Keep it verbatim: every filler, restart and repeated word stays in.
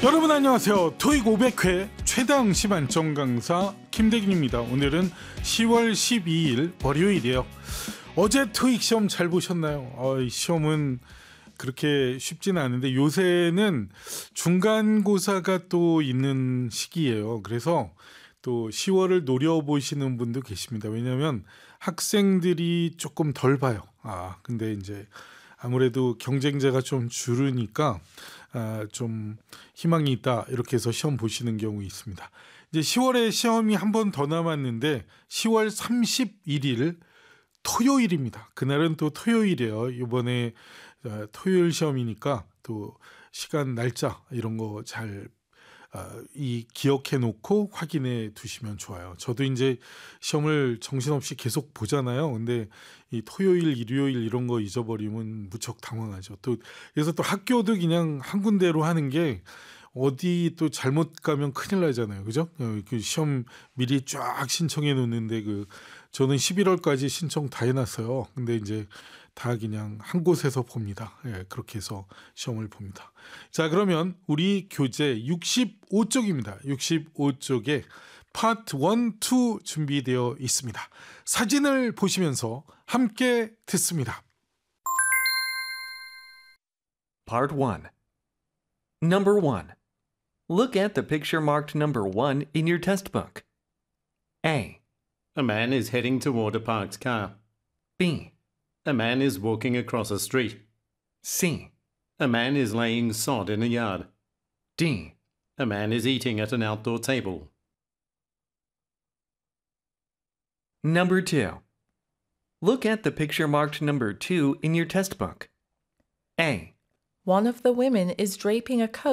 여러분 안녕하세요. 토익 오백 회 최다응시 만점 강사 김대균입니다. 오늘은 시월 십이일 월요일이에요. 어제 토익 시험 잘 보셨나요? 어, 시험은 그렇게 쉽지는 않은데 요새는 중간고사가 또 있는 시기예요. 그래서 또 시월을 노려보시는 분도 계십니다. 왜냐하면 학생들이 조금 덜 봐요. 아, 근데 이제 아무래도 경쟁자가 좀 줄으니까 아, 좀 희망이 있다 이렇게 해서 시험 보시는 경우 있습니다. 이제 시월에 시험이 한 번 더 남았는데 시월 삼십일일 토요일입니다. 그날은 또 토요일이에요. 이번에 어, 토요일 시험이니까 또 시간 날짜 이런 거 잘 이 기억해 놓고 확인해 두시면 좋아요. 저도 이제 시험을 정신없이 계속 보잖아요. 근데 이 토요일, 일요일 이런 거 잊어버리면 무척 당황하죠. 또 그래서 또 학교도 그냥 한 군데로 하는 게 어디 또 잘못 가면 큰일 나잖아요. 그죠? 어, 그 시험 미리 쫙 신청해 놓는데 그 저는 십일월까지 신청 다 해놨어요. 근데 이제 다 그냥 한 곳에서 봅니다. 예, 그렇게 해서 시험을 봅니다. 자, 그러면 우리 교재 육십오 쪽입니다. 육십오 쪽에 파트 일, 이 준비되어 있습니다. 사진을 보시면서 함께 듣습니다. Part one. Number one. Look at the picture marked number one in your test book. A. A man is heading toward a parked car. B. A man is walking across a street. C. A man is laying sod in a yard. D. A man is eating at an outdoor table. Number two. Look at the picture marked number two in your test book. A. One of the women is draping a coat